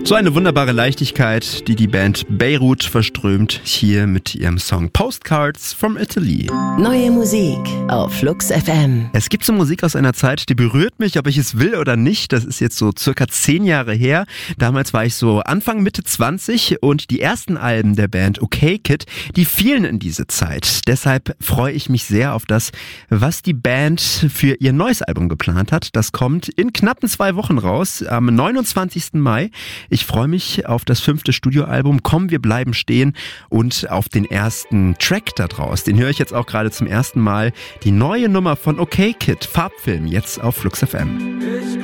So eine wunderbare Leichtigkeit, die Band Beirut verströmt, hier mit ihrem Song Postcards from Italy. Neue Musik auf Flux FM. Es gibt so Musik aus einer Zeit, die berührt mich, ob ich es will oder nicht. Das ist jetzt so circa 10 Jahre her. Damals war ich so Anfang, Mitte 20 und die ersten Alben der Band OK Kid, die fielen in diese Zeit. Deshalb freue ich mich sehr auf das, was die Band für ihr neues Album geplant hat. Das kommt in knappen 2 Wochen raus, am 29. Mai. Ich freue mich auf das 5. Studioalbum Komm, wir bleiben stehen und auf den ersten Track da draus. Den höre ich jetzt auch gerade zum ersten Mal. Die neue Nummer von OK Kid, Farbfilm, jetzt auf Flux FM.